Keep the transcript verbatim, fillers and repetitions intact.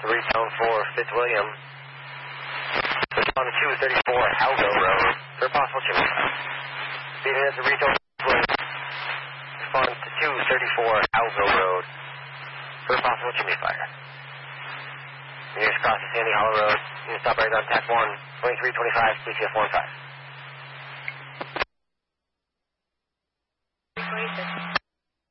three tone four, Fitzwilliam. Respond to two thirty-four, Algo Road, for possible chimney fire. Speeding as a retone Fitzwilliam. Respond to two thirty-four, Algo Road, for possible chimney fire. Nearest cross to Sandy Hollow Road. You can stop right on tack one, twenty-three twenty-five, K C F one five. twenty-six.